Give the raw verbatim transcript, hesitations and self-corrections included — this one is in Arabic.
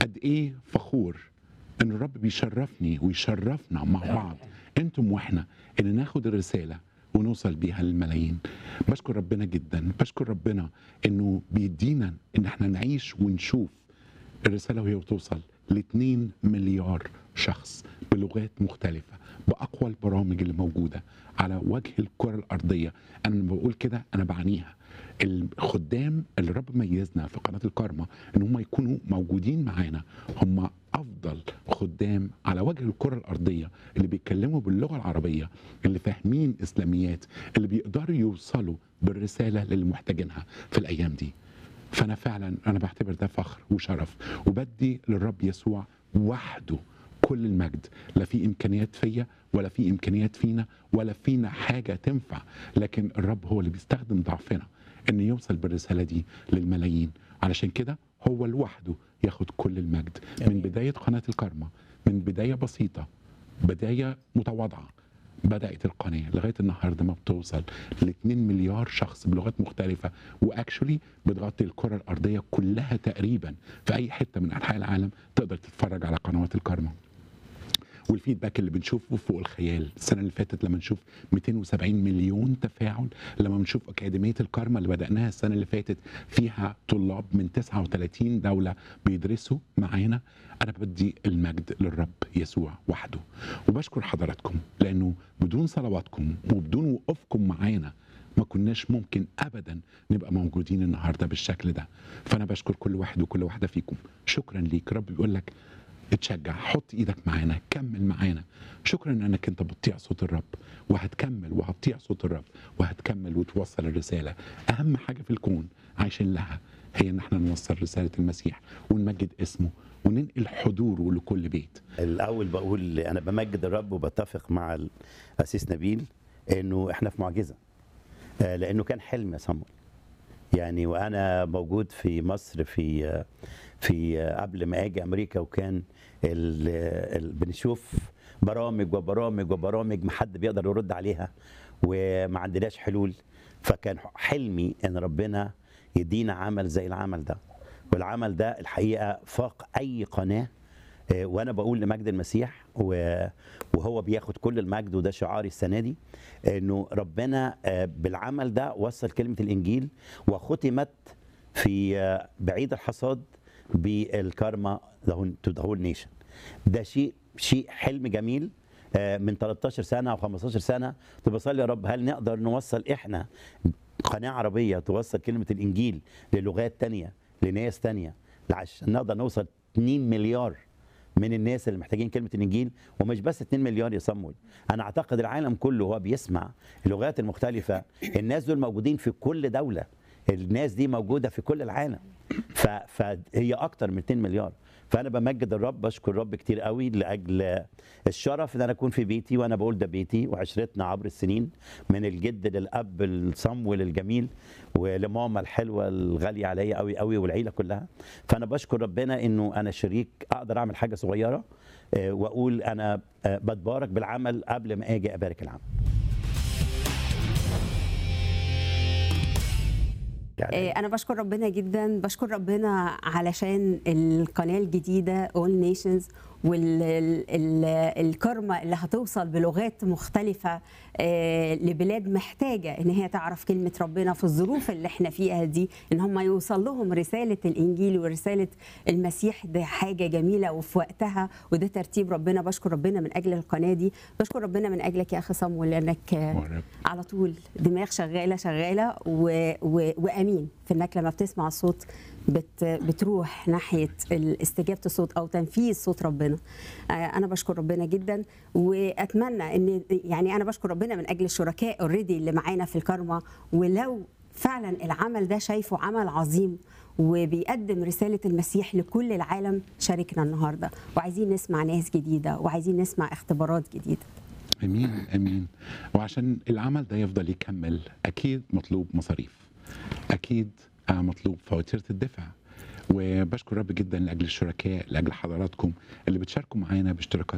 قد ايه فخور ان الرب بيشرفني ويشرفنا مع بعض انتم واحنا ان ناخد الرساله ونوصل بيها للملايين. بشكر ربنا جدا، بشكر ربنا انه بيدينا ان احنا نعيش ونشوف الرساله وهي بتوصل ل اتنين مليار شخص بلغات مختلفه، باقوى البرامج اللي موجوده على وجه الكره الارضيه. انا لما بقول كده انا بعنيها. الخدام اللي الرب ميزنا في قناه الكارما ان هم يكونوا موجودين معانا، هم افضل خدام على وجه الكره الارضيه اللي بيتكلموا باللغه العربيه، اللي فاهمين اسلاميات، اللي بيقدروا يوصلوا بالرساله للي محتاجينها في الايام دي. فانا فعلا انا بعتبر ده فخر وشرف، وبدي للرب يسوع وحده كل المجد. لا في امكانيات فيا ولا في امكانيات فينا ولا فينا حاجه تنفع، لكن الرب هو اللي بيستخدم ضعفنا ان يوصل بالرساله دي للملايين. علشان كده هو لوحده ياخد كل المجد. من بدايه قناه الكارما، من بدايه بسيطه، بدايه متواضعه، بدات القناه لغايه النهارده ما بتوصل ل اتنين مليار شخص بلغات مختلفه، واكشولي بتغطي الكره الارضيه كلها تقريبا. في اي حته من انحاء العالم تقدر تتفرج على قنوات الكارما. والفيدباك اللي بنشوفه فوق الخيال. السنه اللي فاتت لما نشوف مئتين وسبعين مليون تفاعل، لما بنشوف اكاديميه الكارما اللي بداناها السنه اللي فاتت فيها طلاب من تسعة وثلاثين دوله بيدرسوا معانا، انا بدي المجد للرب يسوع وحده. وبشكر حضراتكم لانه بدون صلواتكم وبدون وقوفكم معانا ما كناش ممكن ابدا نبقى موجودين النهارده بالشكل ده. فانا بشكر كل واحد وكل واحده فيكم. شكرا ليك. رب بيقول لك اتشجع، حط ايدك معانا، كمل معانا. شكرا انك انت بتطيع صوت الرب، وهتكمل وهتطيع صوت الرب وهتكمل وتوصل الرساله. اهم حاجه في الكون عايشين لها هي ان احنا نوصل رساله المسيح ونمجد اسمه وننقل حضوره لكل بيت. الاول بقول انا بمجد الرب وبتفق مع الاسيس نبيل انه احنا في معجزه، لانه كان حلم يا صمويل. يعني وانا موجود في مصر في في قبل ما اجي امريكا، وكان ال ال بنشوف برامج وبرامج وبرامج ما حد بيقدر يرد عليها وما عندناش حلول. فكان حلمي ان ربنا يدينا عمل زي العمل ده، والعمل ده الحقيقه فاق اي قناه. وانا بقول لمجد المسيح وهو بياخد كل المجد، وده شعاري السنه دي، انه ربنا بالعمل ده وصل كلمه الانجيل وختمت في بعيد الحصاد بالكارما تو ذا هول نيشن. ده شيء شيء حلم جميل من تلتاشر سنه او خمستاشر سنه. كنت بصلي يا رب هل نقدر نوصل احنا قناه عربيه توصل كلمه الانجيل للغات تانية لناس تانية، عشان نقدر نوصل اتنين مليار من الناس اللي محتاجين كلمه الانجيل. ومش بس اتنين مليار يا صمويل، انا اعتقد العالم كله هو بيسمع اللغات المختلفه. الناس دول موجودين في كل دوله، الناس دي موجوده في كل العالم، فهي اكتر من اتنين مليار. فانا بمجد الرب، بشكر الرب كتير قوي لاجل الشرف ان انا اكون في بيتي، وانا بقول ده بيتي وعشرتنا عبر السنين، من الجد للاب الصمويل الجميل ولماما الحلوه الغاليه عليا قوي قوي والعيله كلها. فانا بشكر ربنا انه انا شريك اقدر اعمل حاجه صغيره واقول انا بتبارك بالعمل قبل ما اجي ابارك العمل. يعني أنا بشكر ربنا جدا، بشكر ربنا علشان القناة الجديدة All Nations والكارما اللي هتوصل بلغات مختلفة لبلاد محتاجة إن هي تعرف كلمة ربنا في الظروف اللي احنا فيها دي، إن هم يوصل لهم رسالة الإنجيل ورسالة المسيح. ده حاجة جميلة وفي وقتها، وده ترتيب ربنا. بشكر ربنا من أجل القناة دي، بشكر ربنا من أجلك يا أخي صمويل، لأنك على طول دماغ شغالة شغالة و... و... وأمين في إنك لما بتسمع الصوت بت بتروح ناحيه استجابه الصوت او تنفيذ صوت ربنا. انا بشكر ربنا جدا، واتمنى ان يعني انا بشكر ربنا من اجل الشركاء اوريدي اللي معانا في الكارما. ولو فعلا العمل ده شايفه عمل عظيم وبيقدم رساله المسيح لكل العالم، شاركنا النهارده، وعايزين نسمع ناس جديده وعايزين نسمع اختبارات جديده. امين امين. وعشان العمل ده يفضل يكمل اكيد مطلوب مصاريف، اكيد مطلوب فواتير الدفع. وبشكر رب جدا لاجل الشركاء، لاجل حضراتكم اللي بتشاركوا معانا باشتراكات